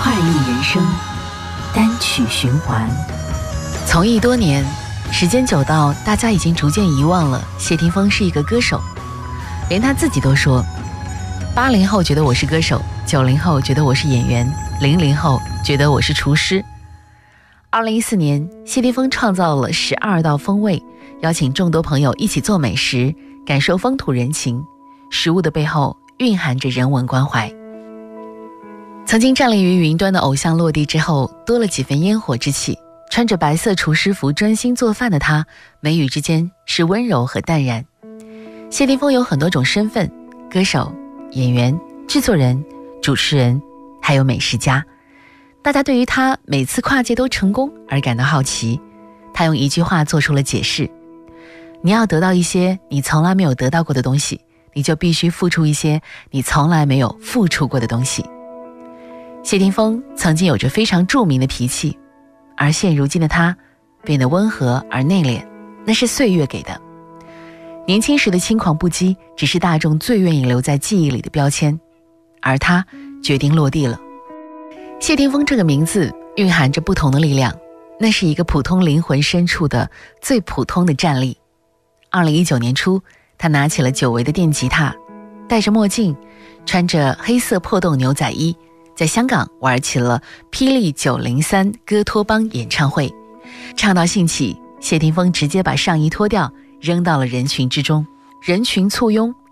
快意人生，单曲循环。 从艺多年，时间久到大家已经逐渐遗忘了谢霆锋是一个歌手，连他自己都说，80后觉得我是歌手，90后觉得我是演员，00后觉得我是厨师。2014年，谢霆锋创造了12道风味，邀请众多朋友一起做美食，感受风土人情。食物的背后蕴含着人文关怀。曾经站立于云端的偶像落地之后，多了几分烟火之气。穿着白色厨师服专心做饭的他，眉宇之间是温柔和淡然。谢霆锋有很多种身份，歌手、演员、制作人、主持人，还有美食家。大家对于他每次跨界都成功而感到好奇。他用一句话做出了解释：你要得到一些你从来没有得到过的东西，你就必须付出一些你从来没有付出过的东西。谢霆锋曾经有着非常著名的脾气，而现如今的他变得温和而内敛，那是岁月给的。年轻时的轻狂不羁只是大众最愿意留在记忆里的标签，而他决定落地了。谢霆锋这个名字蕴含着不同的力量，那是一个普通灵魂深处的最普通的站立。2019年初，他拿起了久违的电吉他，戴着墨镜，穿着黑色破洞牛仔衣，在香港玩起了霹雳903歌托邦演唱会。唱到兴起，谢霆锋直接把上衣脱掉，扔到了人群之中，人群簇拥，